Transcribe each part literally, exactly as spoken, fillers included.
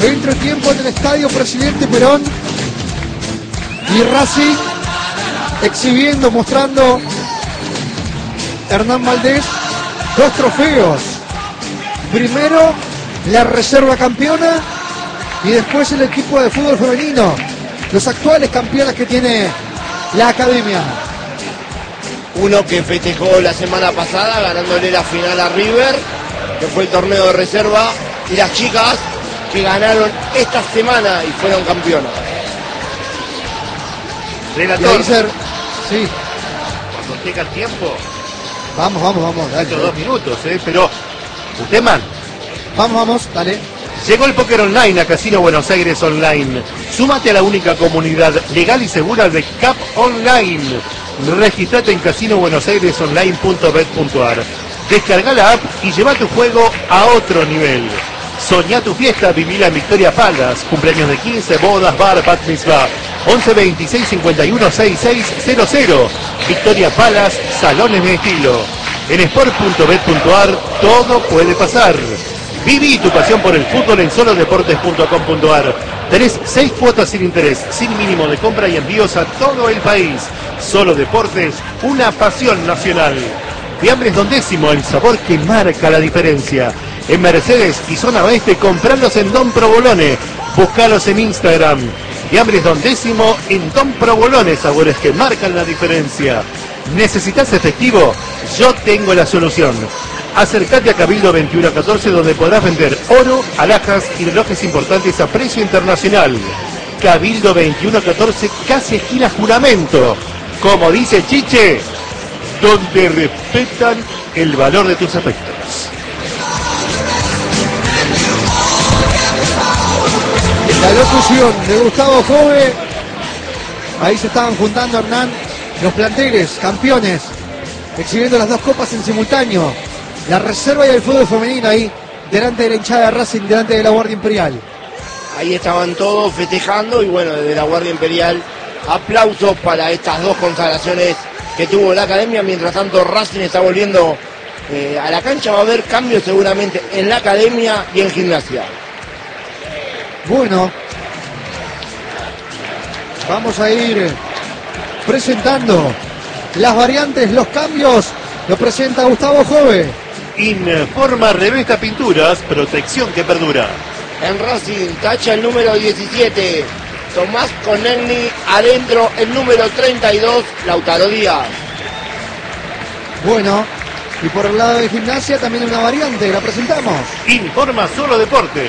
Entretiempo en el estadio Presidente Perón. Y Racing exhibiendo, mostrando Hernán Valdés dos trofeos. Primero la reserva campeona y después el equipo de fútbol femenino, los actuales campeones que tiene la academia. Uno que festejó la semana pasada ganándole la final a River, que fue el torneo de reserva, y las chicas que ganaron esta semana y fueron campeonas. Relator, Ser... sí. cuando tenga tiempo, Vamos, vamos, vamos. Dale, estos dos minutos, ¿eh? Pero, usted, man, Vamos, vamos, dale. llegó el póker online a Casino Buenos Aires Online. Súmate a la única comunidad legal y segura de C A P Online. Registrate en casino buenos aires online punto bet punto ar. Descarga la app y lleva tu juego a otro nivel. Soñá tu fiesta, vivila en Victoria Palace. Cumpleaños de quince, bodas, bar, bat mitzvah. once veintiséis cincuenta y uno sesenta y seis cero cero. Victoria Palace, salones de estilo. En sport punto bet punto ar todo puede pasar. Viví tu pasión por el fútbol en solo deportes punto com punto ar. Tenés seis cuotas sin interés, sin mínimo de compra y envíos a todo el país. Solo Deportes, una pasión nacional. Fiambres Don Décimo, el sabor que marca la diferencia. En Mercedes y zona oeste, compralos en Don Provolone. Buscalos en Instagram. Fiambres Don Décimo en Don Provolone, sabores que marcan la diferencia. ¿Necesitas efectivo? Yo tengo la solución. Acércate a Cabildo veintiuno catorce, donde podrás vender oro, alhajas y relojes importantes a precio internacional. Cabildo veintiuno catorce, casi esquina Juramento. Como dice Chiche, donde respetan el valor de tus afectos. La locución de Gustavo Jove. Ahí se estaban juntando, Hernán, los planteles, campeones, exhibiendo las dos copas en simultáneo. La reserva y el fútbol femenino ahí, delante de la hinchada de Racing, delante de la Guardia Imperial. Ahí estaban todos festejando y bueno, desde la Guardia Imperial, aplausos para estas dos consagraciones que tuvo la academia. Mientras tanto, Racing está volviendo eh, a la cancha. Va a haber cambios seguramente en la academia y en gimnasia. Bueno, vamos a ir presentando las variantes, los cambios. Lo presenta Gustavo Jove. Informa Revesta Pinturas, protección que perdura. En Racing, tacha el número diecisiete, Tomás Conegni. Adentro el número treinta y dos, Lautaro Díaz. Bueno, y por el lado de gimnasia también una variante, la presentamos. Informa Solo Deportes.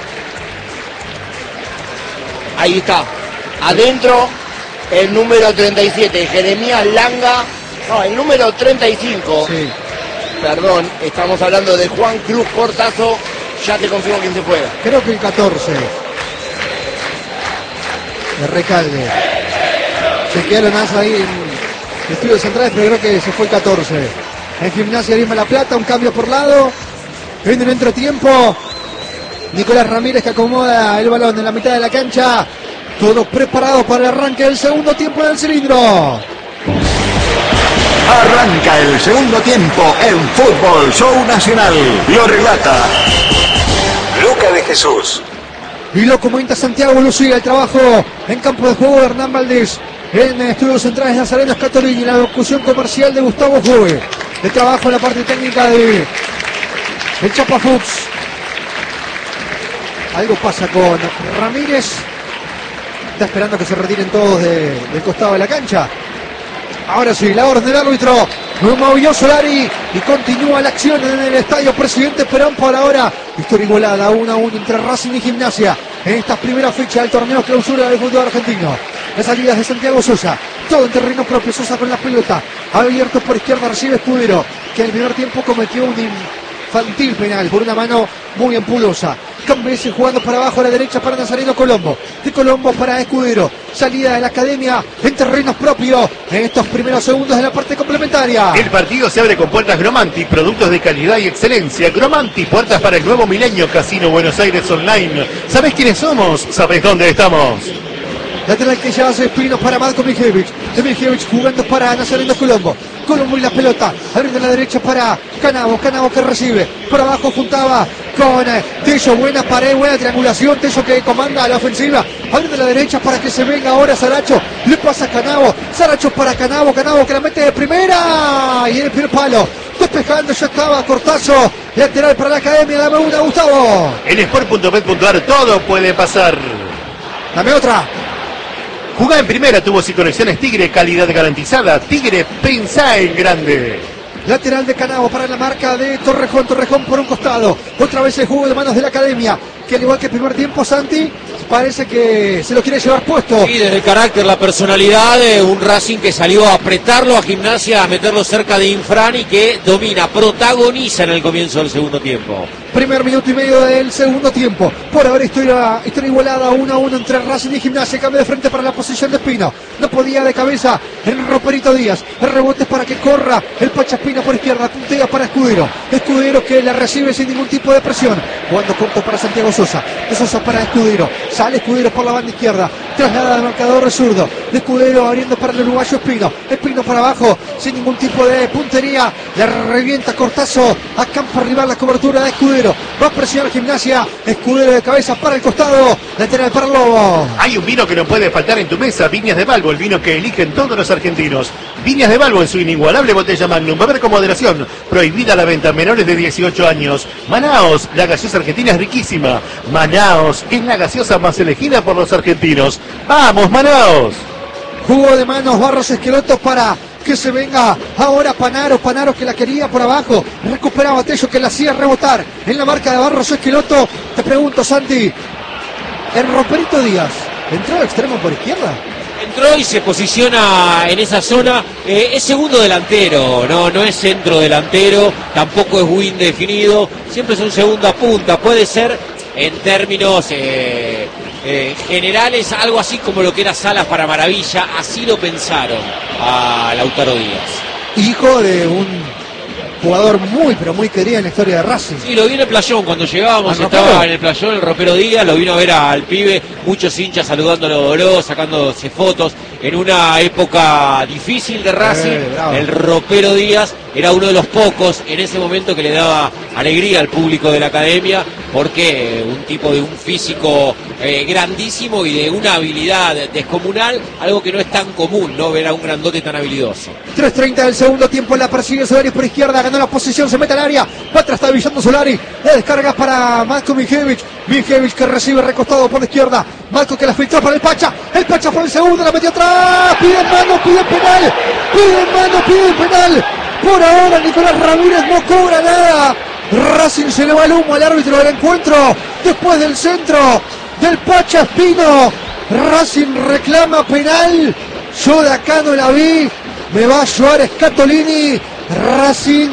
Ahí está. Adentro el número treinta y siete, Jeremías Langa. No, el número treinta y cinco. Sí. Perdón, estamos hablando de Juan Cruz Cortazo. Ya te confirmo quién se fue. Creo que el catorce. De Recalde. Chequearon más ahí en estudios centrales, pero creo que se fue el catorce. En gimnasia Lima La Plata, un cambio por lado. En el entretiempo, Nicolás Ramírez que acomoda el balón en la mitad de la cancha. Todos preparados para el arranque del segundo tiempo del cilindro. Arranca el segundo tiempo en Fútbol Show Nacional. Lo relata Luca de Jesús. Y lo comenta Santiago Lucía, el trabajo en campo de juego de Hernán Valdés. En estudios centrales Nazareno Scatolini, la locución comercial de Gustavo Jove. El trabajo en la parte técnica de el Chapa Fuchs. Algo pasa con Ramírez. Está esperando que se retiren todos de, del costado de la cancha. Ahora sí, la orden del árbitro. Movió Solari y continúa la acción en el estadio Presidente Perón. Por ahora, historia igualada, uno a uno entre Racing y Gimnasia en esta primera fecha del torneo clausura del fútbol argentino. Las salidas de Santiago Sosa, todo en terreno propio. Sosa con la pelota, abierto por izquierda, recibe Escudero, que en el primer tiempo cometió un infantil penal por una mano muy ampulosa. Cambese jugando para abajo a la derecha para Nazareno Colombo. De Colombo para Escudero. Salida de la academia en terrenos propios en estos primeros segundos de la parte complementaria. El partido se abre con puertas Gromanti, productos de calidad y excelencia. Gromanti, puertas para el nuevo milenio. Casino Buenos Aires Online. ¿Sabés quiénes somos? ¿Sabés dónde estamos? Lateral que ya hace Espino para Marco Mijevich. Mijevich jugando para Nazareno Colombo. Colombo y la pelota. Abriendo a la derecha para Canavo. Canavo que recibe. Por abajo juntaba con eh, Tello, buena pared, buena triangulación, Tello que comanda a la ofensiva, abriendo la derecha para que se venga ahora Saracho, le pasa a Canavo, Saracho para Canavo, Canavo que la mete de primera, y en el primer palo, despejando, ya estaba Cortazo, lateral para la academia, dame una, Gustavo. En sport punto bet punto ar todo puede pasar. Dame otra. Jugá en primera, tubos y conexiones Tigre, calidad garantizada. Tigre, pensá en grande. Lateral de Canavo para la marca de Torrejón, Torrejón por un costado. Otra vez el juego de manos de la academia, que al igual que el primer tiempo, Santi, parece que se lo quiere llevar puesto. Y desde el carácter, la personalidad de un Racing que salió a apretarlo a Gimnasia, a meterlo cerca de Infran y que domina, protagoniza en el comienzo del segundo tiempo. Primer minuto y medio del segundo tiempo. Por ahora historia, historia igualada uno a uno entre Racing y Gimnasia. Cambio de frente para la posición de Espino. No podía de cabeza el Roperito Díaz. El rebote para que corra el Pacha Espino por izquierda. Puntea para Escudero. Escudero que la recibe sin ningún tipo de presión. Jugando corto para Santiago Sosa. De Sosa para Escudero. Sale Escudero por la banda izquierda. Traslada al marcador zurdo. De Escudero abriendo para el uruguayo Espino. Espino para abajo. Sin ningún tipo de puntería. Le revienta Cortazo. A campo rival la cobertura de Escudero. Va a presionar Gimnasia. Escudero de cabeza para el costado. Lateral para Lobo. Hay un vino que no puede faltar en tu mesa. Viñas de Balbo, el vino que eligen todos los argentinos. Viñas de Balbo en su inigualable botella Magnum. Beber con moderación. Prohibida la venta a menores de dieciocho años. Manaos, la gaseosa argentina es riquísima. Manaos es la gaseosa más elegida por los argentinos. ¡Vamos, Manaos! Jugo de manos, Barros Esqueloto para que se venga ahora Panaro, Panaro que la quería por abajo, recuperaba Tello que la hacía rebotar en la marca de Barros Esqueloto. Te pregunto, Santi, el Roperito Díaz, ¿entró de extremo por izquierda? Entró y se posiciona en esa zona, eh, es segundo delantero, no, no es centro delantero, tampoco es win definido, siempre es un segunda punta, puede ser en términos eh, eh, generales algo así como lo que era Salas para Maravilla, así lo pensaron a Lautaro Díaz. Hijo de un jugador muy pero muy querido en la historia de Racing. Sí, lo vi en el playón, cuando llegábamos ¿Al estaba Ropero? en el playón el Ropero Díaz, lo vino a ver al pibe, muchos hinchas saludándolo, sacándose fotos, en una época difícil de Racing, Eh, bravo. el Ropero Díaz era uno de los pocos en ese momento que le daba alegría al público de la academia, porque eh, un tipo de un físico eh, grandísimo y de una habilidad descomunal, algo que no es tan común, ¿no? Ver a un grandote tan habilidoso. tres treinta del segundo tiempo, la persigue Solari por izquierda, ganó la posición, se mete al área, va atrás, está Villando Solari, la descarga para Marco Mijevich, Mijevich que recibe recostado por la izquierda, Marco que la filtró para el Pacha, el Pacha por el segundo, la metió atrás, pide mano, pide penal, pide mano, pide penal, por ahora Nicolás Ramírez no cobra nada, Racing se le va el humo al árbitro del encuentro, después del centro del Pacha Espino, Racing reclama penal, yo de acá no la vi, me va a ayudar Scatolini, Racing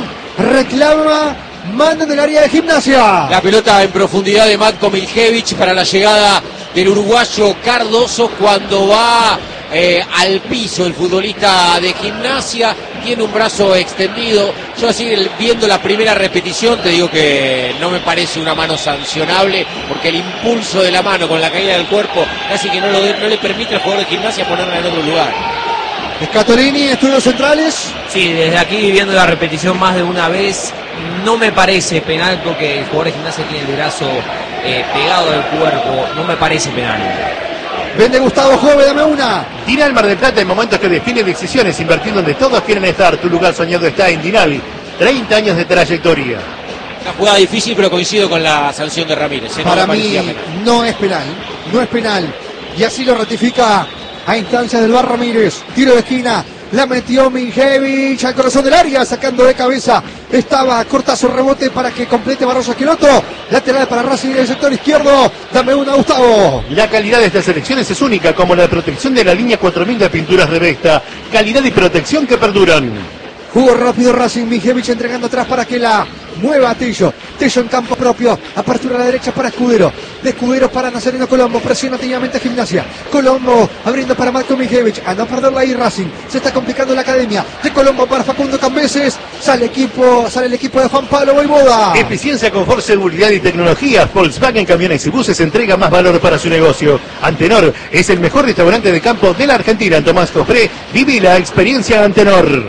reclama mano del área de Gimnasia. La pelota en profundidad de Matko Miljevic para la llegada del uruguayo Cardoso cuando va eh, al piso el futbolista de Gimnasia, tiene un brazo extendido. Yo así viendo la primera repetición te digo que no me parece una mano sancionable porque el impulso de la mano con la caída del cuerpo casi que no, lo de, no le permite al jugador de Gimnasia ponerla en otro lugar. Scatolini, estudios centrales. Sí, desde aquí viendo la repetición más de una vez, no me parece penal porque el jugador de Gimnasia tiene el brazo eh, pegado al cuerpo, no me parece penal. Vende Gustavo Jove, dame una. Dinal Mar del Plata en momentos que define decisiones, invertir donde todos quieren estar. Tu lugar soñado está en Dinal. treinta años de trayectoria. Una jugada difícil, pero coincido con la sanción de Ramírez. ¿eh? No Para me mí parecía penal. no es penal, no es penal. Y así lo ratifica a instancias del Bar Ramírez. Tiro de esquina, la metió Mijevich al corazón del área, sacando de cabeza. Estaba Cortazo, rebote para que complete Barroso Esqueloto. Lateral para Racing en el sector izquierdo. Dame una, Gustavo. La calidad de estas elecciones es única, como la protección de la línea cuatro mil de pinturas de Vesta. Calidad y protección que perduran. Jugó rápido Racing, Mijevich entregando atrás para que la mueva a Tello. Tello en campo propio, apertura a la derecha para Escudero. De Escudero para Nazareno Colombo, presiona activamente a Gimnasia. Colombo abriendo para Marco Mijevich, a no perderla ahí Racing. Se está complicando la academia. De Colombo para Facundo Cambeses. Sale equipo, sale el equipo de Juan Pablo Voivoda. Eficiencia, confort, seguridad y tecnología. Volkswagen Camiones y Buses entrega más valor para su negocio. Antenor es el mejor restaurante de campo de la Argentina. En Tomás Cofré, viví la experiencia Antenor.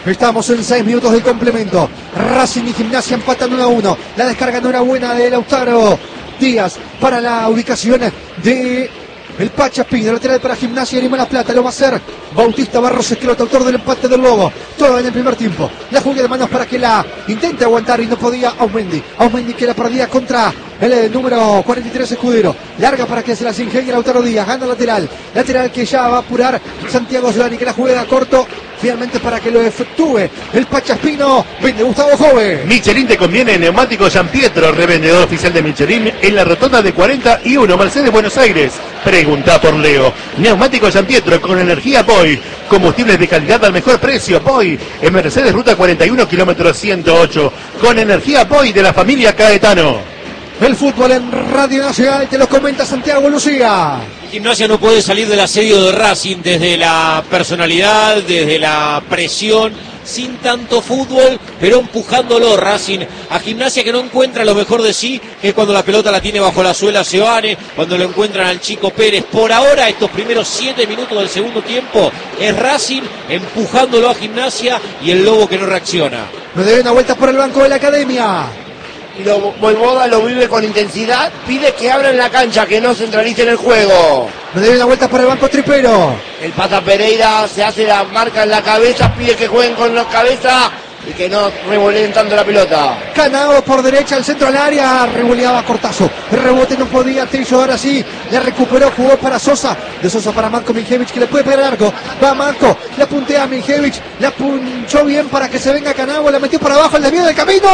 Estamos en seis minutos del complemento. Racing y Gimnasia empatan uno a uno. La descarga no era buena de Lautaro Díaz para la ubicación de el Pacha Espino, lateral para Gimnasia y Lima La Plata. Lo va a hacer Bautista Barros Esqueloto, autor del empate del Lobo. Todo en el primer tiempo. La juega de manos para que la intente aguantar y no podía Aumendi. Aumendi que la perdía contra el, el número cuarenta y tres Escudero. Larga para que se las ingenie Lautaro Díaz. Gana lateral. Lateral que ya va a apurar Santiago Solari, que la juega corto. Finalmente para que lo efectúe el Pacha Espino. Vende Gustavo Jove. Michelin te conviene. Neumático San Pietro, revendedor oficial de Michelin en la rotonda de cuarenta y uno Mercedes Buenos Aires. Pregunta por Leo. Neumático San Pietro con energía Boy. Combustibles de calidad al mejor precio. Boy en Mercedes Ruta cuarenta y uno kilómetro ciento ocho. Con energía Boy de la familia Caetano. El fútbol en Radio Nacional, te lo comenta Santiago Lucía. Gimnasia no puede salir del asedio de Racing desde la personalidad, desde la presión, sin tanto fútbol, pero empujándolo Racing a Gimnasia, que no encuentra lo mejor de sí, que es cuando la pelota la tiene bajo la suela Seoane, cuando lo encuentran al Chico Pérez. Por ahora, estos primeros siete minutos del segundo tiempo, es Racing empujándolo a Gimnasia y el Lobo que no reacciona. Me debe una vuelta por el banco de la Academia. Y lo, Voivoda lo vive con intensidad, pide que abran la cancha, que no centralicen el juego. Me debe una vuelta por el banco Tripero. El Pata Pereira se hace la marca en la cabeza, pide que jueguen con la cabeza y que no revoleen tanto la pelota. Canao por derecha, al centro al área, revoleaba Cortazo. El rebote no podía, Trillo ahora sí, le recuperó, jugó para Sosa. De Sosa para Marco Miljevic, que le puede pegar arco. Va Marco, la puntea a Miljevic, la punchó bien para que se venga Canao, la metió para abajo, el desvío del camino.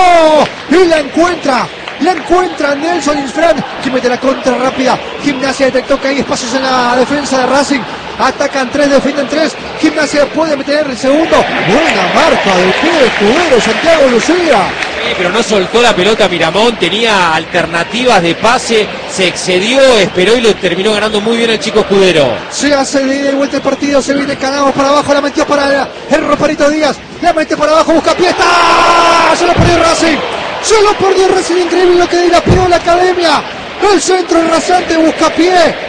Y la encuentra. La encuentra Nelson Insfran, que mete la contra rápida. Gimnasia detectó que hay espacios en la defensa de Racing. Atacan tres, defienden tres. Gimnasia puede meter el segundo. Buena marca del pibe Escudero, Santiago Lucía. Sí, pero no soltó la pelota Miramón, tenía alternativas de pase, se excedió, esperó y lo terminó ganando muy bien el Chico Escudero. Se hace de ida y vuelta el partido, se viene Canao para abajo, la metió para el Roparito Díaz. La mete para abajo, busca pie, ¡está! Se lo perdió Racing. Se lo perdió Racing, increíble lo que dilapió la Academia. El centro rasante, busca pie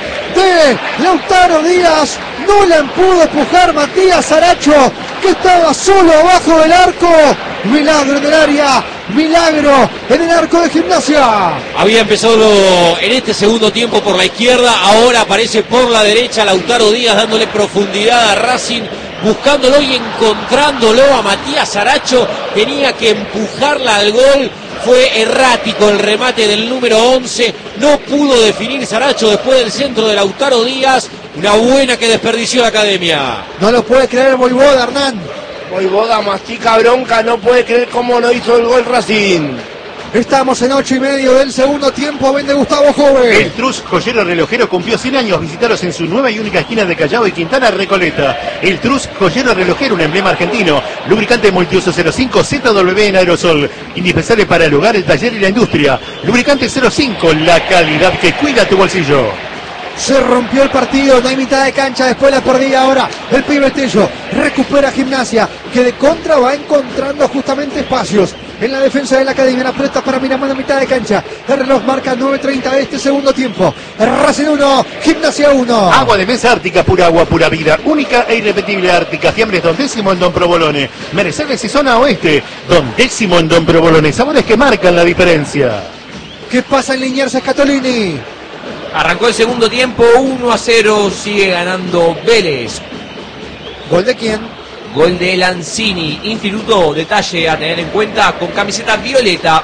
de Lautaro Díaz. No la pudo empujar Matías Aracho, que estaba solo abajo del arco. Milagro en el área, milagro en el arco de Gimnasia. Había empezado en este segundo tiempo por la izquierda, ahora aparece por la derecha Lautaro Díaz dándole profundidad a Racing, buscándolo y encontrándolo a Matías Aracho. Tenía que empujarla al gol. Fue errático el remate del número once, no pudo definir Saracho después del centro de Lautaro Díaz. Una buena que desperdició la Academia. No lo puede creer el Voivoda, Hernán. Voivoda mastica bronca, no puede creer cómo no hizo el gol Racing. Estamos en ocho y medio del segundo tiempo. Vende Gustavo Jove. El Trus Joyero Relojero cumplió cien años. Visitaros en su nueva y única esquina de Callao y Quintana Recoleta. El Trus Joyero Relojero, un emblema argentino. Lubricante multiuso cero cinco Z W en aerosol. Indispensable para el hogar, el taller y la industria. Lubricante cero cinco, la calidad que cuida tu bolsillo. Se rompió el partido, no hay mitad de cancha, después la perdía ahora el pibe Tello. Recupera Gimnasia, que de contra va encontrando justamente espacios en la defensa de la Academia. La pelota para Miramón a mitad de cancha. El reloj marca nueve treinta de este segundo tiempo. Racing uno, Gimnasia uno. Agua de mesa Ártica, pura agua, pura vida. Única e irrepetible Ártica. Fiambres Don Décimo en Don Provolone. Mercedes y zona oeste. Don Décimo en Don Provolone. Sabores que marcan la diferencia. ¿Qué pasa en Liniers Scatolini? Arrancó el segundo tiempo, uno a cero, sigue ganando Vélez. ¿Gol de quién? Gol de Lanzini, Instituto, detalle a tener en cuenta, con camiseta violeta.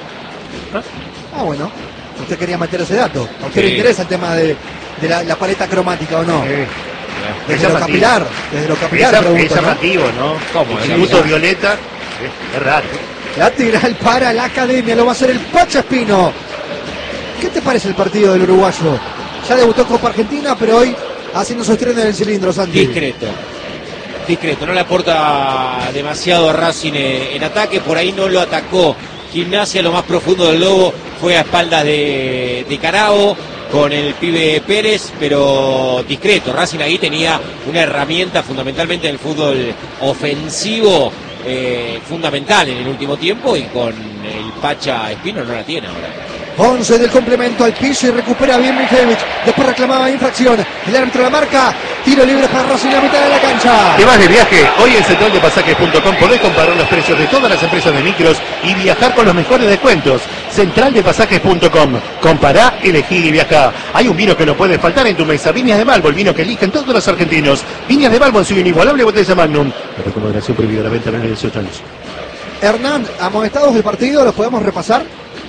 Ah, bueno, usted quería meter ese dato. ¿A usted Sí. le interesa el tema de, de la, la paleta cromática o no? Eh, Desde es lo llamativo. capilar, desde lo capilar, Es, pregunto, es ¿no? llamativo, ¿no? ¿Cómo? Instituto Violeta. Es, es raro. Lateral para la Academia, lo va a hacer el Pacha Espino. ¿Qué te parece el partido del uruguayo? Ya debutó Copa Argentina, pero hoy haciendo su estreno en el cilindro, Santi. Discreto. Discreto, no le aporta demasiado a Racing en ataque, por ahí no lo atacó Gimnasia. Lo más profundo del Lobo fue a espaldas de, de Canao con el pibe Pérez, pero discreto. Racing ahí tenía una herramienta fundamentalmente en el fútbol ofensivo, eh, fundamental en el último tiempo, y con el Pacha Espino no la tiene ahora. once del complemento al piso y recupera bien Miljevic. Después reclamaba infracción. El árbitro la marca. Tiro libre para Racing, la mitad de la cancha. ¿Te vas de viaje? Hoy en central de pasajes punto com podés comparar los precios de todas las empresas de micros y viajar con los mejores descuentos. central de pasajes punto com. Compará, elegí y viajá. Hay un vino que no puede faltar en tu mesa. Viñas de Balbo, el vino que eligen todos los argentinos. Viñas de Balbo en su inigualable botella Magnum. La recomendación prohibida la venta en el dieciocho años. Hernán, amonestados del partido, ¿los podemos repasar?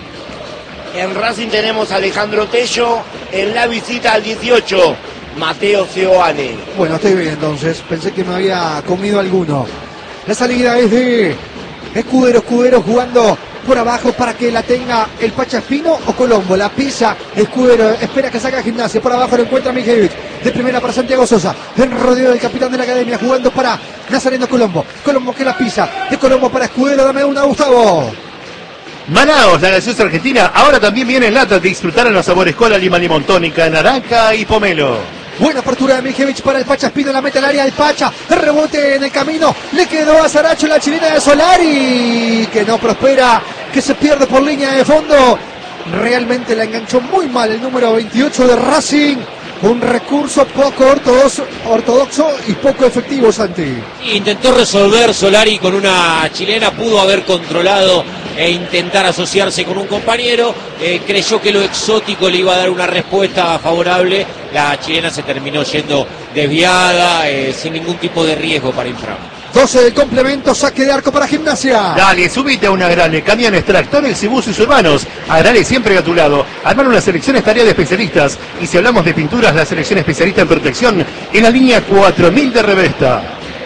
En Racing tenemos a Alejandro Tello, en la visita al dieciocho, Mateo Seoane. Bueno, estoy bien entonces, pensé que me había comido alguno. La salida es de Escudero, Escudero jugando por abajo para que la tenga el Pacha Espino o Colombo. La pisa Escudero, espera que saca Gimnasia. Por abajo lo encuentra Mijevich. De primera para Santiago Sosa. En rodeo del capitán de la academia jugando para Nazareno Colombo. Colombo que la pisa. De Colombo para Escudero. Dame una, Gustavo. Manaos, la gaseosa argentina, ahora también viene en lata. Disfrutar en los sabores cola, lima, limón tónica, naranja y pomelo. Buena apertura de Mijevich para el Pacha Espino, la mete al área del Pacha, el rebote en el camino, le quedó a Saracho la chilena de Solari, que no prospera, que se pierde por línea de fondo. Realmente la enganchó muy mal el número veintiocho de Racing. Un recurso poco ortodoxo, ortodoxo y poco efectivo, Santi. Intentó resolver Solari con una chilena, pudo haber controlado e intentar asociarse con un compañero, eh, creyó que lo exótico le iba a dar una respuesta favorable, la chilena se terminó yendo desviada, eh, sin ningún tipo de riesgo para Infram. doce de complemento, saque de arco para Gimnasia. Dale, subite a una Agrale, camiones, tractores y buses urbanos. Agrale siempre a tu lado. Armar una selección es tarea de especialistas. Y si hablamos de pinturas, la selección especialista en protección en la línea cuatro mil de Revesta.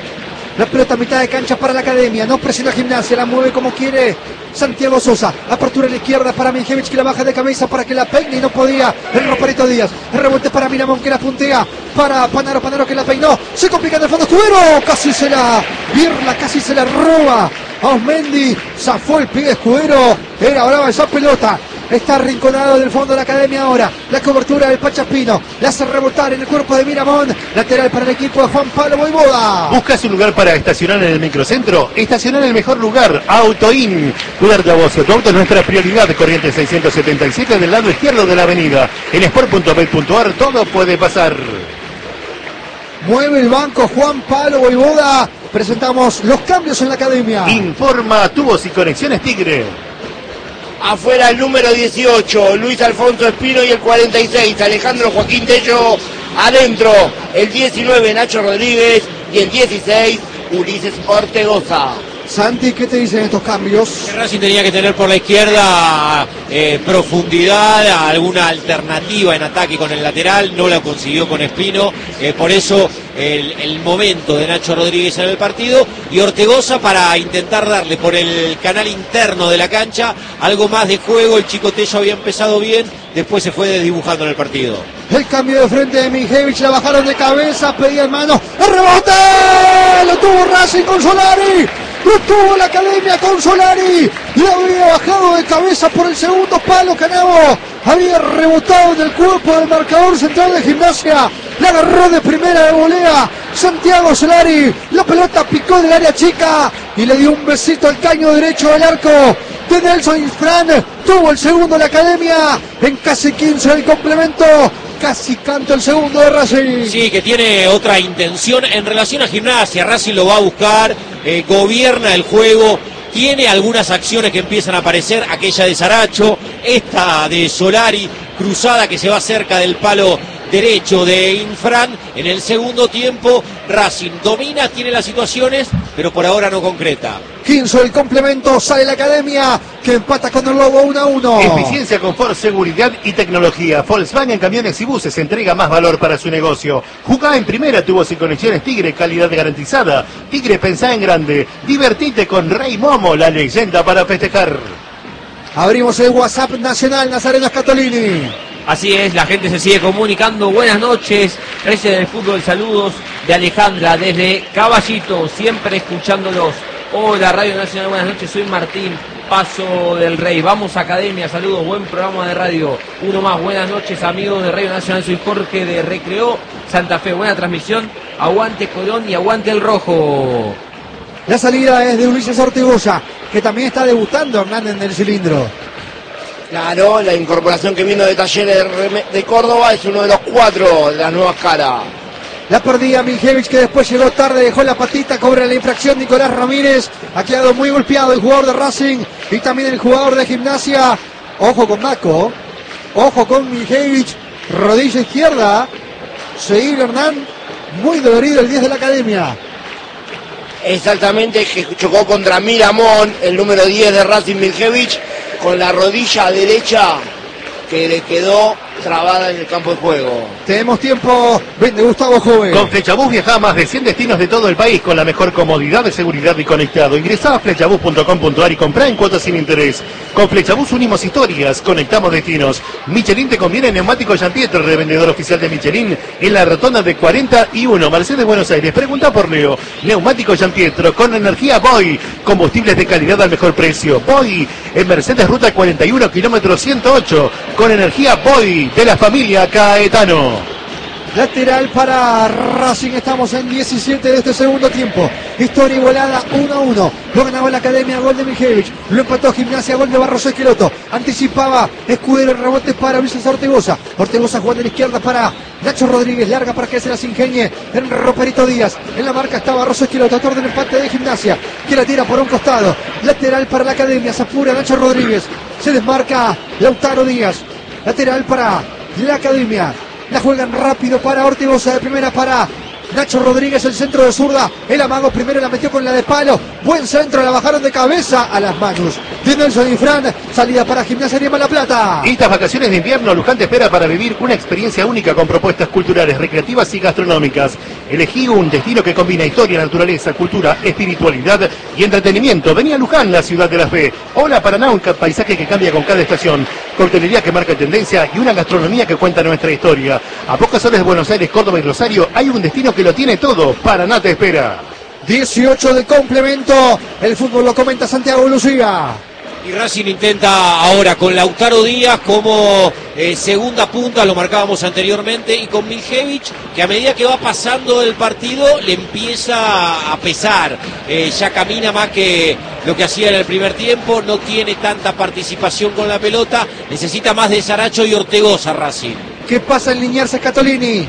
La pelota a mitad de cancha para la academia, no presiona Gimnasia, la mueve como quiere Santiago Sosa, apertura a la izquierda para Mijevich que la baja de cabeza para que la peine y no podía el Roperito Díaz, el rebote para Miramón que la puntea, para Panaro, Panaro que la peinó, se complica en el fondo, Escudero, casi se la, Birla casi se la roba a Osmendi, zafó el pie de Escudero, era brava esa pelota. Está arrinconado del fondo de la academia ahora. La cobertura del Pacha Espino. La hace rebotar en el cuerpo de Miramón. Lateral para el equipo de Juan Pablo Voivoda. ¿Buscas un lugar para estacionar en el microcentro? Estacionar en el mejor lugar. Autoin. Cuidarte a vos. Tu auto es nuestra prioridad. Corrientes seiscientos setenta y siete del lado izquierdo de la avenida. En sport punto bet punto ar todo puede pasar. Mueve el banco Juan Pablo Voivoda. Presentamos los cambios en la academia. Informa Tubos y Conexiones Tigre. Afuera el número dieciocho, Luis Alfonso Espino, y el cuarenta y seis, Alejandro Joaquín Tello. Adentro, el diecinueve, Nacho Rodríguez, y el dieciséis, Ulises Ortegoza. Santi, ¿qué te dicen estos cambios? Racing tenía que tener por la izquierda eh, profundidad, alguna alternativa en ataque con el lateral, no la consiguió con Espino, eh, por eso el, el momento de Nacho Rodríguez en el partido, y Ortegoza para intentar darle por el canal interno de la cancha algo más de juego. El Chico Tello había empezado bien, después se fue desdibujando en el partido. El cambio de frente de Mijevich, la bajaron de cabeza, pedía en mano, ¡el rebote! ¡Lo tuvo Racing con Solari! ¡Lo tuvo la academia con Solari! Y había bajado de cabeza por el segundo palo, Canavo. Había rebotado en el cuerpo del marcador central de Gimnasia. La agarró de primera de volea Santiago Solari. La pelota picó del área chica y le dio un besito al caño derecho del arco de Nelson Infran. Tuvo el segundo de la academia en casi quince del complemento. Casi canta el segundo de Racing. Sí, que tiene otra intención en relación a Gimnasia. Racing lo va a buscar, eh, gobierna el juego, tiene algunas acciones que empiezan a aparecer, aquella de Saracho, esta de Solari, cruzada que se va cerca del palo derecho de Infran. En el segundo tiempo Racing domina, tiene las situaciones, pero por ahora no concreta. quince el complemento, sale la academia que empata con el Lobo uno a uno. Eficiencia, confort, seguridad y tecnología. Volkswagen Camiones y Buses entrega más valor para su negocio. Jugá en primera, tubos y conexiones Tigre, calidad garantizada. Tigre, pensá en grande. Divertite con Rey Momo, la leyenda para festejar. Abrimos el WhatsApp nacional, Nazareno Scatolini. Así es, la gente se sigue comunicando. Buenas noches, Reyes del Fútbol, saludos de Alejandra desde Caballito, siempre escuchándolos. Hola Radio Nacional, buenas noches, soy Martín, Paso del Rey. Vamos Academia, saludos, buen programa de radio. Uno más, buenas noches amigos de Radio Nacional, soy Jorge de Recreo, Santa Fe, buena transmisión. Aguante Colón y aguante el rojo. La salida es de Ulises Ortegoza, que también está debutando Hernández en el cilindro. Claro, la incorporación que vino de Talleres de Córdoba es uno de los cuatro de las nuevas caras. La perdía Miljevich, que después llegó tarde, dejó la patita, cobra la infracción Nicolás Ramírez. Ha quedado muy golpeado el jugador de Racing y también el jugador de Gimnasia. Ojo con Maco, ojo con Miljevich, rodilla izquierda. Seguir Hernán, muy dolorido el diez de la Academia. Exactamente, que chocó contra Miramón, el número diez de Racing, Miljevich, con la rodilla derecha que le quedó trabada en el campo de juego. Tenemos tiempo, vende Gustavo Jove. Con Flechabús viaja a más de cien destinos de todo el país con la mejor comodidad de seguridad y conectado. Ingresá a flechabús punto com punto ar y comprá en cuotas sin interés. Con Flechabús unimos historias, conectamos destinos. Michelin te conviene en neumáticos Giampietro, revendedor oficial de Michelin en la rotonda de cuarenta y uno, Mercedes, Buenos Aires. Pregunta por Leo. Neumáticos Giampietro con energía Boy, combustibles de calidad al mejor precio. Boy en Mercedes Ruta cuarenta y uno, kilómetro ciento ocho, con energía Boy de la familia Caetano. Lateral para Racing, estamos en diecisiete de este segundo tiempo. Historia igualada uno a uno. Lo ganaba la Academia, gol de Miljevich. Lo empató Gimnasia, gol de Barros Esqueloto. Anticipaba Escudero, el rebote para Luis Ortegoza. Ortegoza jugando a la izquierda para Nacho Rodríguez. Larga para que se las ingenie en Roperito Díaz. En la marca está Barros Esqueloto. Autor del empate de Gimnasia, que la tira por un costado. Lateral para la Academia, se apura Nacho Rodríguez. Se desmarca Lautaro Díaz. Lateral para la Academia. La juegan rápido para Ortigosa, de primera para Nacho Rodríguez, el centro de zurda. El amago primero la metió con la de palo. Buen centro, la bajaron de cabeza a las manos de Nelson y Fran. Salida para Gimnasia Grima La Plata. Estas vacaciones de invierno, Luján te espera para vivir una experiencia única con propuestas culturales, recreativas y gastronómicas. Elegí un destino que combina historia, naturaleza, cultura, espiritualidad y entretenimiento. Vení a Luján, la ciudad de la fe. Hola Paraná, un paisaje que cambia con cada estación. Coctelería que marca tendencia y una gastronomía que cuenta nuestra historia. A pocas horas de Buenos Aires, Córdoba y Rosario hay un destino que lo tiene todo. Paraná te espera. dieciocho de complemento. El fútbol lo comenta Santiago Lucía. Y Racing intenta ahora con Lautaro Díaz como eh, segunda punta, lo marcábamos anteriormente, y con Miljevich, que a medida que va pasando el partido le empieza a pesar. Eh, ya camina más que lo que hacía en el primer tiempo, no tiene tanta participación con la pelota, necesita más de Saracho y Ortegoza Racing. ¿Qué pasa en Liniers Scatolini?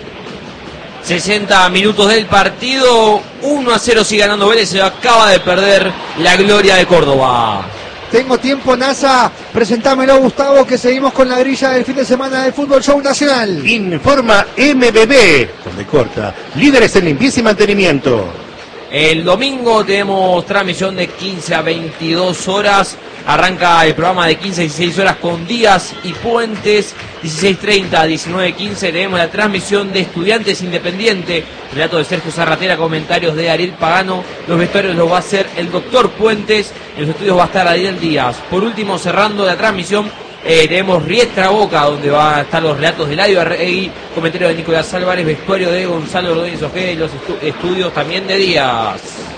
sesenta minutos del partido, uno a cero sigue ganando Vélez, se acaba de perder la gloria de Córdoba. Tengo tiempo, NASA, presentámelo Gustavo, que seguimos con la grilla del fin de semana del Fútbol Show Nacional. Informa M B B, donde corta, líderes en limpieza y mantenimiento. El domingo tenemos transmisión de quince a veintidós horas. Arranca el programa de quince a dieciséis horas con Díaz y Puentes. dieciséis treinta a diecinueve quince tenemos la transmisión de Estudiantes Independiente. Relato de Sergio Zarratera, comentarios de Ariel Pagano. Los vestuarios los va a hacer el doctor Puentes. En los estudios va a estar Ariel Díaz. Por último, cerrando la transmisión, eh, tenemos Riestra Boca, donde van a estar los relatos de Ladio Arregui, comentario de Nicolás Álvarez, vestuario de Gonzalo Rodríguez Ojeda y los estu estudios también de Díaz.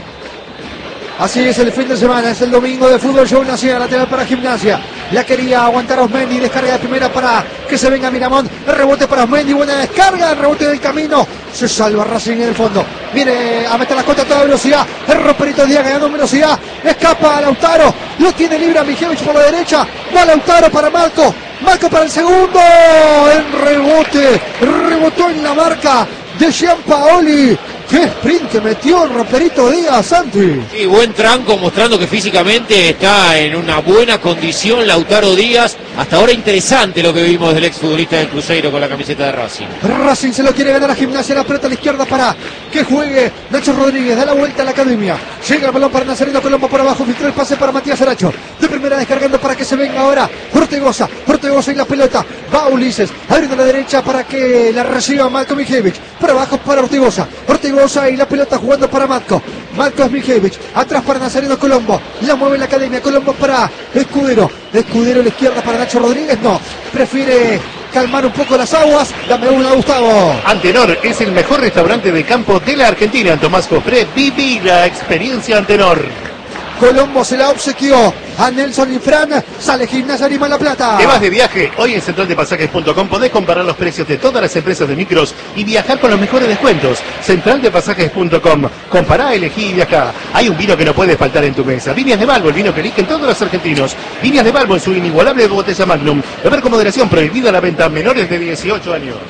Así es el fin de semana, es el domingo de Fútbol Show Nacional, lateral para Gimnasia. La quería aguantar Osmendi, descarga de primera para que se venga Miramón. El rebote para Osmendi, buena descarga, el rebote del camino. Se salva Racing en el fondo. Viene a meter la cota a toda velocidad. El Roperito Díaz ganando velocidad. Escapa a Lautaro. Lo tiene libre a Miljevich por la derecha. Va Lautaro para Marco. Marco para el segundo. El rebote. Rebotó en la marca de Gianpaoli. ¡Qué sprint que metió el Roperito Díaz, Santi! Sí, buen tranco, mostrando que físicamente está en una buena condición Lautaro Díaz. Hasta ahora interesante lo que vimos del exfutbolista del Cruzeiro con la camiseta de Racing. Racing se lo quiere ganar a Gimnasia, la pelota a la izquierda para que juegue Nacho Rodríguez, da la vuelta a la Academia. Llega el balón para Nazareno Colombo por abajo, filtró el pase para Matías Aracho. De primera descargando para que se venga ahora Ortegoza. Ortegoza y la pelota. Va Ulises, abriendo a la derecha para que la reciba Marco Miljevich. Por abajo para Ortegoza. Ortegoza y la pelota jugando para Marco. Marco es Miljevich. Atrás para Nazareno Colombo. La mueve la Academia. Colombo para Escudero. Escudero a la izquierda para Nacho Rodríguez. No. Prefiere calmar un poco las aguas. Dame una, Gustavo. Antenor es el mejor restaurante de campo de la Argentina. En Tomás Cofré, viví la experiencia Antenor. Colombo se la obsequió a Nelson y Fran. Sale Gimnasia Grima La Plata. ¿Te vas de viaje? Hoy en central de pasajes punto com podés comparar los precios de todas las empresas de micros y viajar con los mejores descuentos. central de pasajes punto com. Compará, elegí y viajá. Hay un vino que no puede faltar en tu mesa. Viñas de Balbo, el vino que eligen todos los argentinos. Viñas de Balbo en su inigualable botella Magnum. Beber con moderación, prohibida la venta a menores de dieciocho años.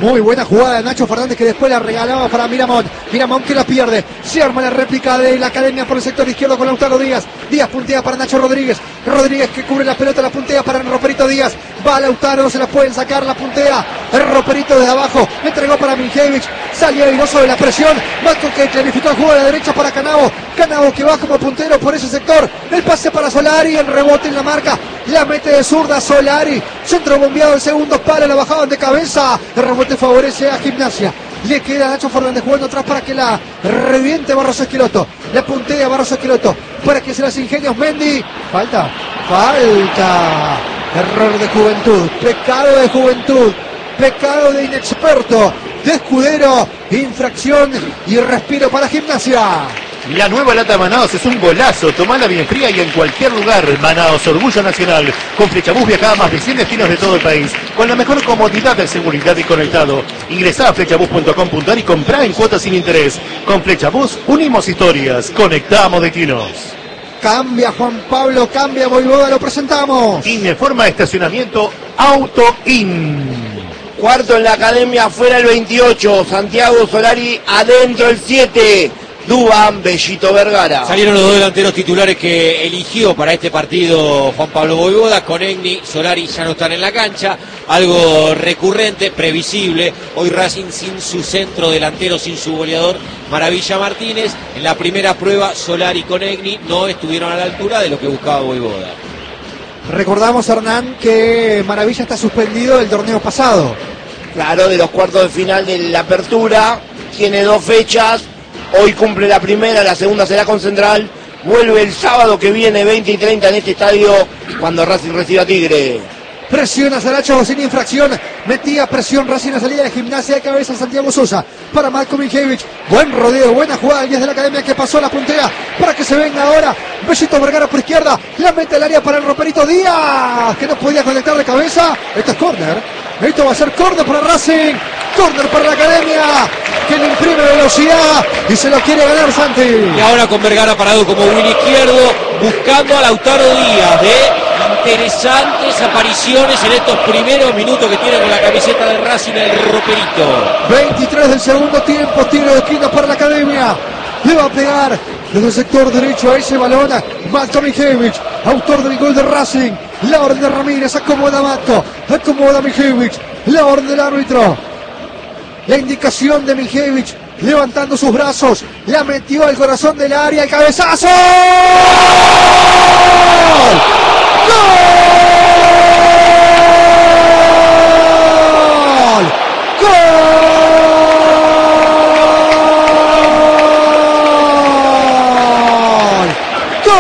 Muy buena jugada de Nacho Fernández que después la regalaba para Miramón. Miramón que la pierde. Se arma la réplica de la academia por el sector izquierdo con Lautaro Díaz. Díaz puntea para Nacho Rodríguez. Rodríguez que cubre la pelota, la puntea para el Roperito Díaz. Va Lautaro, se la pueden sacar, la puntea. El Roperito desde abajo. Le entregó para Miljevich. Salió airoso de la presión. Marco que clarificó el juego a la derecha para Canavo. Canavo que va como puntero por ese sector. El pase para Solari. El rebote en la marca. La mete de zurda Solari. Centro bombeado el segundo palo. La bajaban de cabeza. El rebote favorece a Gimnasia. Le queda a Nacho Fernández jugando atrás para que la reviente Barros Esqueloto. Le puntea a Barros Esqueloto para que se las ingenios Mendy. Falta. Falta. Error de juventud. Pecado de juventud. Pecado de inexperto. De escudero. Infracción y respiro para Gimnasia. La nueva lata Manaos es un golazo. Tomala bien fría y en cualquier lugar. Manaos, orgullo nacional. Con Flechabús viaja a más de cien destinos de todo el país. Con la mejor comodidad de seguridad y conectado. Ingresá a flechabús punto com punto ar y comprá en cuotas sin interés. Con Flechabús unimos historias. Conectamos destinos. Cambia Juan Pablo, cambia Voivoda, lo presentamos. Informa de estacionamiento Auto In. Cuarto en la academia, afuera el veintiocho. Santiago Solari, adentro el siete. Dubán, Bellito Vergara. Salieron los dos delanteros titulares que eligió para este partido Juan Pablo Voivoda. Conegni, Solari ya no están en la cancha. Algo recurrente, previsible. Hoy Racing sin su centro delantero, sin su goleador Maravilla Martínez. En la primera prueba Solari y Conegni no estuvieron a la altura de lo que buscaba Voivoda. Recordamos, Hernán, que Maravilla está suspendido del torneo pasado. Claro, de los cuartos de final de la apertura. Tiene dos fechas. Hoy cumple la primera, la segunda será con Central. Vuelve el sábado que viene, veinte y treinta en este estadio, cuando Racing reciba a Tigre. Presiona Saracho sin infracción. Metía presión Racing a salida de Gimnasia de cabeza Santiago Sosa. Para Marco Miljevich. Buen rodeo, buena jugada el diez de la academia que pasó a la puntea. Para que se venga ahora. Bellito Vergara por izquierda. La mete al área para el Roperito Díaz. Que no podía conectar de cabeza. Esto es córner. Esto va a ser córner para Racing. Córner para la academia. Que le imprime velocidad. Y se lo quiere ganar Santi. Y ahora con Vergara parado como win izquierdo. Buscando a Lautaro Díaz. De interesantes apariciones en estos primeros minutos que tiene con la camiseta del Racing el Roperito. veintitrés del segundo tiempo, tiro de esquina para la academia. Le va a pegar desde el sector derecho a ese balón Matko Miljevich, autor del gol de Racing. La orden de Ramírez, acomoda Matko, acomoda Miljevich, la orden del árbitro. La indicación de Miljevich, levantando sus brazos, la metió al corazón del área, el cabezazo. ¡Gol! ¡Gol! ¡Gol!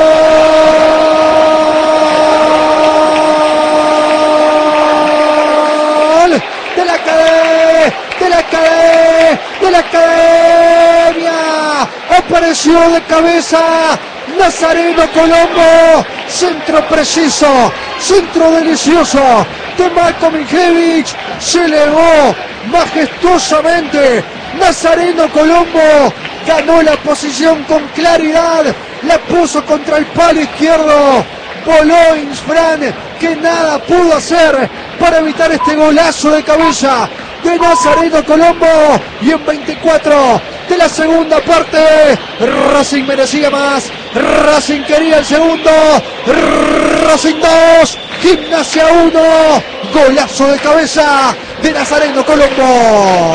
De la academia, de la academia, de la academia. Apareció de cabeza Nazareno Colombo. Centro preciso, centro delicioso de Marco Miljevich. Se elevó majestuosamente Nazareno Colombo. Ganó la posición con claridad. La puso contra el palo izquierdo. Voló Insfran, que nada pudo hacer para evitar este golazo de cabeza de Nazareno Colombo. Y en veinticuatro de la segunda parte, Racing merecía más. Racing quería el segundo. Racing dos, Gimnasia uno. Golazo de cabeza de Nazareno Colombo.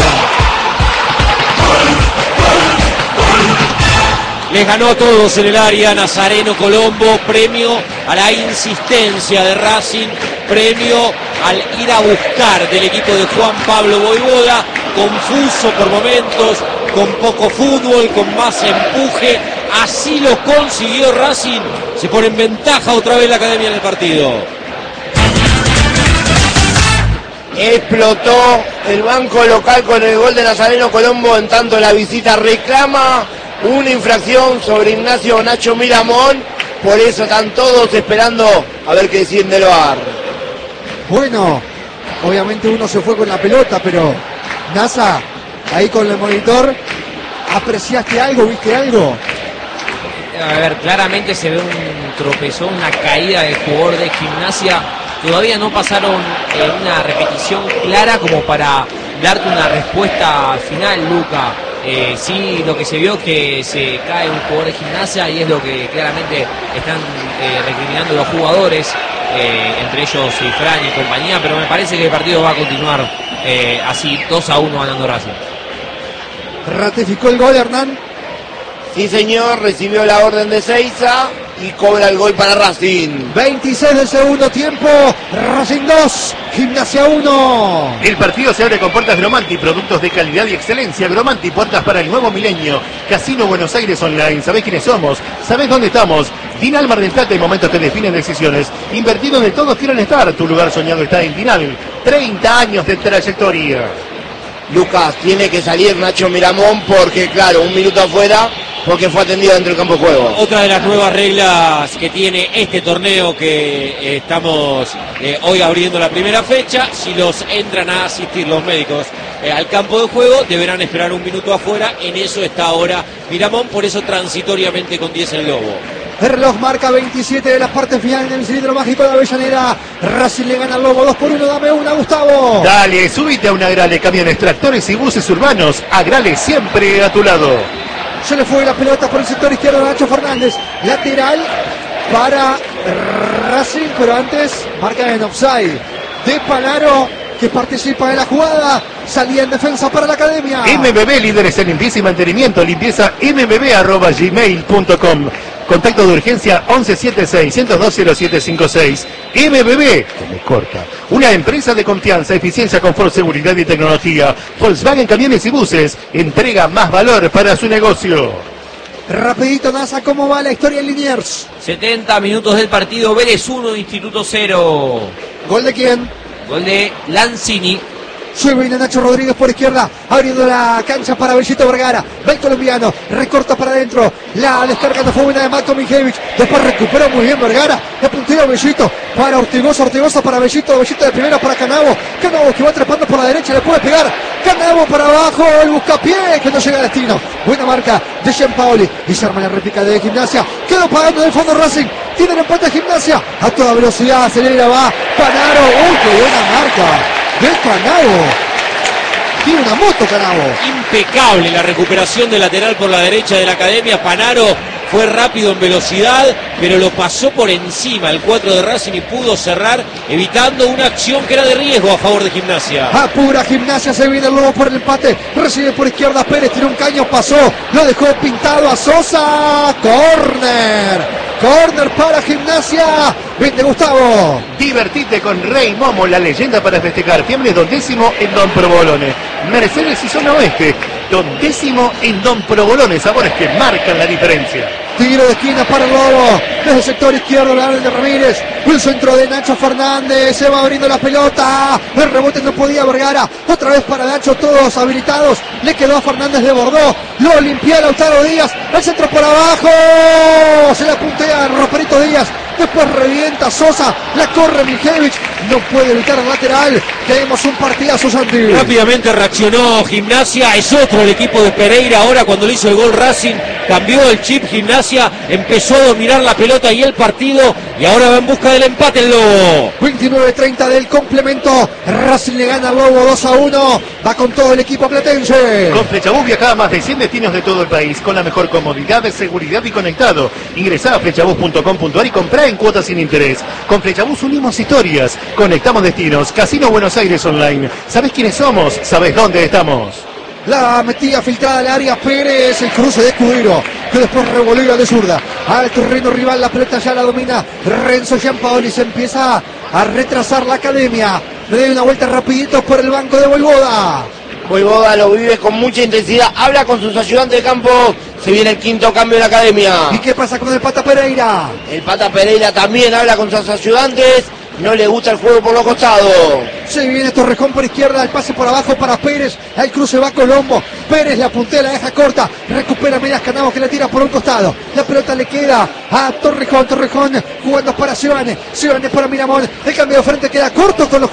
Les ganó a todos en el área Nazareno Colombo. Premio a la insistencia de Racing. Premio al ir a buscar del equipo de Juan Pablo Voivoda. Confuso por momentos, con poco fútbol, con más empuje. Así lo consiguió Racing. Se pone en ventaja otra vez la academia en el partido. Explotó el banco local con el gol de Nazareno Colombo. En tanto la visita reclama una infracción sobre Ignacio Nacho Miramón. Por eso están todos esperando a ver qué deciden del V A R. Bueno, obviamente uno se fue con la pelota, pero Nasa, ahí con el monitor, ¿apreciaste algo? ¿Viste algo? A ver, claramente se ve un tropezón, una caída del jugador de Gimnasia. Todavía no pasaron eh, una repetición clara como para darte una respuesta final, Luca. Eh, sí, lo que se vio que se cae un jugador de Gimnasia y es lo que claramente están eh, recriminando los jugadores, eh, entre ellos Fran y compañía, pero me parece que el partido va a continuar eh, así, dos a uno ganando Racing. Ratificó el gol Hernán. Sí, señor, recibió la orden de Seiza y cobra el gol para Racing. veintiséis del segundo tiempo, Racing dos, Gimnasia uno. El partido se abre con puertas Gromanti, productos de calidad y excelencia. Gromanti, puertas para el nuevo milenio. Casino Buenos Aires Online. ¿Sabés quiénes somos? ¿Sabés dónde estamos? Dinal Mar del Plata, y momentos que definen decisiones. Invertido donde todos quieren estar. Tu lugar soñado está en Dinal. treinta años de trayectoria. Lucas, tiene que salir Nacho Miramón porque, claro, un minuto afuera, porque fue atendido dentro del campo de juego. Otra de las nuevas reglas que tiene este torneo que eh, estamos eh, hoy abriendo la primera fecha: si los entran a asistir los médicos eh, al campo de juego, deberán esperar un minuto afuera. En eso está ahora Miramón, por eso transitoriamente con diez el Lobo. El reloj marca veintisiete de la parte final del cilindro mágico de Avellaneda. Racing le gana al Lobo dos por uno. Dame una, Gustavo. Dale, subite a una Agrale, camiones, tractores y buses urbanos. Agrale, siempre a tu lado. Se le fue la pelota por el sector izquierdo de Nacho Fernández. Lateral para Racing, pero antes marca en offside de Panaro, que participa en la jugada. Salía en defensa para la academia. M B B, líderes en limpieza y mantenimiento. Limpieza m b b arroba gmail punto com. Contacto de urgencia once setenta y seis, ciento dos, cero siete cincuenta y seis. M B B, que me corta. Una empresa de confianza, eficiencia, confort, seguridad y tecnología. Volkswagen Camiones y Buses. Entrega más valor para su negocio. Rapidito, Nasa, ¿cómo va la historia en Liniers? setenta minutos del partido, Vélez uno, Instituto cero. ¿Gol de quién? Gol de Lanzini. Se viene Nacho Rodríguez por izquierda, abriendo la cancha para Bellito Vergara. Va el colombiano, recorta para adentro. La descarga de fue buena de Matko Mijevic. Después recuperó muy bien Vergara. Le punteo Bellito para Ortigosa, Ortigosa para Bellito. Bellito de primera para Canavo. Canavo que va trepando por la derecha, le puede pegar. Canavo para abajo, el buscapié que no llega a destino. Buena marca de Gianpaoli. Y se arma la réplica de Gimnasia. Quedó pagando del fondo Racing. Tiene el empate de Gimnasia. A toda velocidad, acelera, va. Panaro. Uy, qué buena marca de Canavo. Tiene una moto Canavo. Impecable la recuperación del lateral por la derecha de la academia. Panaro fue rápido en velocidad, pero lo pasó por encima el cuatro de Racing y pudo cerrar, evitando una acción que era de riesgo a favor de Gimnasia. Apura Gimnasia, se viene el Lobo por el empate. Recibe por izquierda Pérez, tiró un caño, pasó, lo dejó pintado a Sosa. Corner. Corner para Gimnasia. Vente, Gustavo. Divertite con Rey Momo, la leyenda para festejar. Fiambre dondécimo en Don Provolone. Mercedes y zona oeste. Dondécimo en Don Provolone. Sabores que marcan la diferencia. Tiro de esquina para el Lobo. Desde el sector izquierdo, la de Ramírez. El centro de Nacho Fernández. Se va abriendo la pelota. El rebote no podía Vergara. Otra vez para Nacho, todos habilitados. Le quedó a Fernández de Bordó. Lo limpia Lautaro Díaz. El centro por abajo. Se la puntea Roperito Díaz. Después revienta Sosa. La corre Mijevic. No puede evitar el lateral. Tenemos un partidazo, Santi. Rápidamente reaccionó Gimnasia. Es otro el equipo de Pereira. Ahora cuando le hizo el gol Racing, cambió el chip Gimnasia. Empezó a dominar la pelota y el partido. Y ahora va en busca del empate el Lobo. veintinueve treinta del complemento. Racing le gana al Lobo dos a uno. Va con todo el equipo platense. Con Flechabús viaja a más de cien destinos de todo el país. Con la mejor comodidad, seguridad y conectado. Ingresá a flechabús punto com punto ar y comprá en cuotas sin interés. Con Flechabús unimos historias. Conectamos destinos. Casino Buenos Aires Online. ¿Sabés quiénes somos? ¿Sabés dónde estamos? La metida filtrada al área Pérez, el cruce de Escudero, que después revolvió de zurda al terreno rival. La pelota ya la domina Renzo Gianpaoli. Se empieza a retrasar la academia. Le doy una vuelta rapidito por el banco de Voivoda. Voivoda lo vive con mucha intensidad. Habla con sus ayudantes de campo. Se viene el quinto cambio de la academia. ¿Y qué pasa con el Pata Pereira? El Pata Pereira también habla con sus ayudantes. No le gusta el juego por los costados. Se viene Torrejón por izquierda, el pase por abajo para Pérez, el cruce va Colombo, Pérez la puntea, la deja corta, recupera Medias Canavo que la tira por un costado, la pelota le queda a Torrejón, Torrejón jugando para Sebane, Sebane para Miramón, el cambio de frente queda corto con los